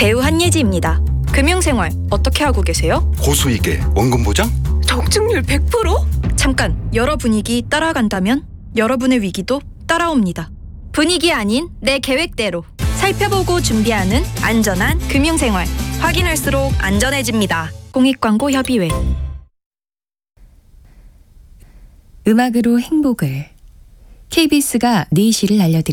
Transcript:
배우 한예지입니다. 금융생활 어떻게 하고 계세요? 고수익에 원금 보장? 적중률 100%? 잠깐, 여러 분위기 따라간다면 여러분의 위기도 따라옵니다. 분위기 아닌 내 계획대로 살펴보고 준비하는 안전한 금융생활. 확인할수록 안전해집니다. 공익광고협의회. 음악으로 행복을. KBS가 4시를 알려드립니다.